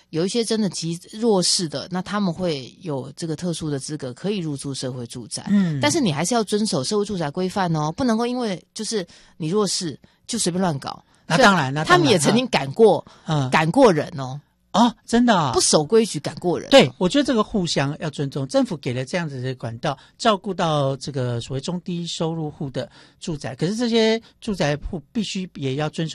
有一些真的极弱势的，那他们会有这个特殊的资格，可以入住社会住宅。但是你还是要遵守社会住宅规范哦，不能够因为就是你弱势就随便乱搞。 那当然， 他们也曾经赶过人哦。 哦，真的啊， 不守规矩赶过人。 对，我觉得这个互相要尊重，政府给了这样子的管道，照顾到这个所谓中低收入户的住宅，可是这些住宅户必须也要遵守